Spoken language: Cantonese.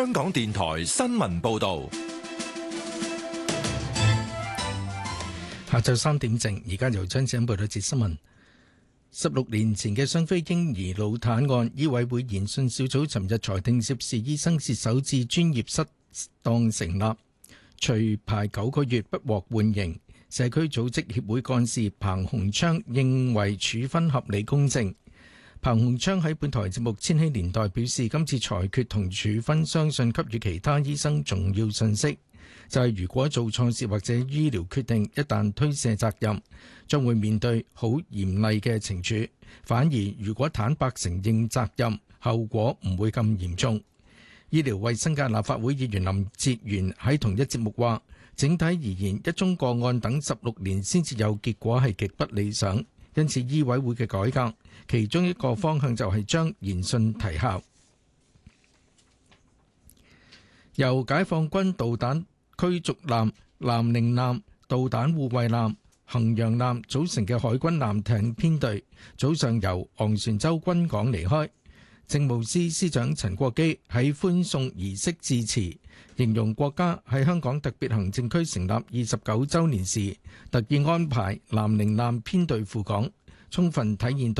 香港電台新聞報道。 下晝3點正，而家由張子欣報道一節新聞。16年前嘅雙非嬰兒腦癱案，醫委會研訊小組尋日裁定涉事醫生涉手至專業失當成立，除牌9個月不獲緩刑。社區組織協會幹事彭鴻昌認為處分合理公正。彭鴻昌喺本台節目《千禧年代》表示，今次裁決同處分相信給予其他醫生重要信息，就係如果做錯事或者醫療決定一旦推卸責任，將會面對好嚴厲嘅懲處。反而如果坦白承認責任，後果唔會咁嚴重。醫療衛生界立法會議員林哲玄喺同一節目話，整體而言，一宗個案等16年先至有結果係極不理想，因此醫委會嘅改革，其中一個方向就係將研訊提效。由解放軍導彈驅逐艦、南寧艦、導彈護衛艦、衡陽艦組成嘅海軍艦艇編隊，早上由昂船洲軍港離開。政務司司長陳國基喺歡送儀式致辭，形容國家喺香港特別行政區成立29週年時，特意安排南寧艦編隊赴港，充分體現對